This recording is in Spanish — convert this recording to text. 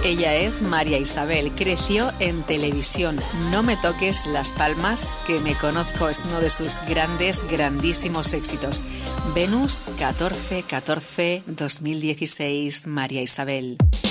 Ella es María Isabel, creció en televisión. No me toques las palmas, que me conozco, es uno de sus grandísimos éxitos. Venus 14-14 2016, María Isabel.